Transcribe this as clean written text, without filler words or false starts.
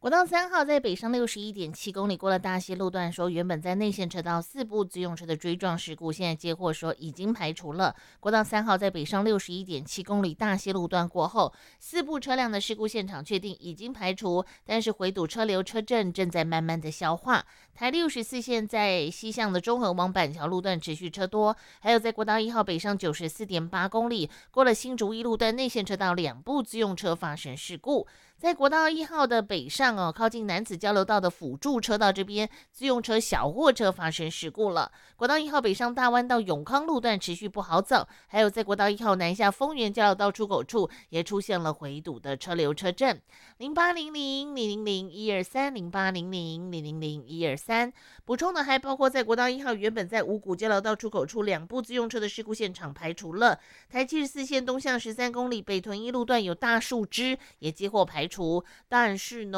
国道3号在北上61.7公里过了大溪路段，说原本在内线车道4部自用车的追撞事故，现在接获说已经排除了。国道3号在北上61.7公里大溪路段过后，4部车辆的事故现场确定已经排除，但是回堵车流车阵正在慢慢的消化。台64线在西向的中和往板桥路段持续车多，还有在国道1号北上94.8公里过了新竹一路段内线车道2部自用车发生事故。在国道1号的北上靠近南子交流道的辅助车道这边，自用车小货车发生事故了。国道1号北上大弯到永康路段持续不好走，还有在国道1号南下丰原交流道出口处也出现了回堵的车流车阵。0800-000-123，0800-000-123。补充的还包括在国道1号原本在五股交流道出口处2部自用车的事故现场排除了，台74线东向13公里北屯一路段有大树枝也接获排除，但是呢